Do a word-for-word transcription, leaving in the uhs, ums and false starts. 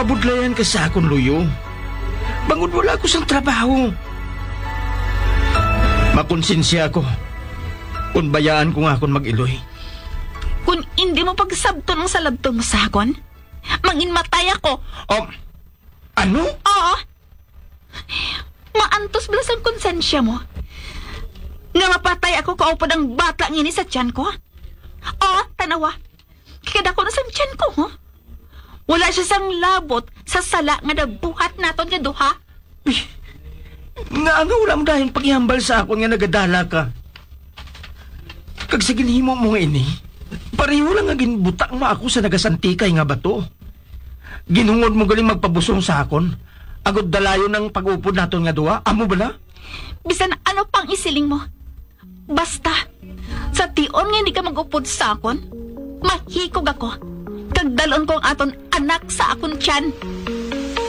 Mabudlayan ka sa akon, Luyo. Bangod wala ko sang trabaho. Makonsensya ako kung bayaan ko nga akong mag-iloy. Kung hindi mo pagsabto ng salabto mo sa akon, manginmatay ako. Oh, ano? Oo. Maantos bala ang konsensya mo. Nga mapatay ako kaupod ang bata ngini sa tiyan ko. Oo, tanawa. Kikada ko na sa tiyan ko, ho? Wala siya sang labot sa sala nga nabuhat naton nga duha. Eh, nga nga wala mo dahil paghihambal sa akon nga nagadala ka. Kag sa ginhimo mo nga ini, pareho lang nga ginbutak mo ako sa nagasantikay nga bato. Ginhungod mo galing magpabusong sa akon. Agod dalayo ng pag-upod naton nga duha. Amo bala? Bisan ano pang isiling mo. Basta, sa tion nga hindi ka mag-upod sa akon, mahikog ako. Kag dalon ko ang aton anak sa akon tiyan.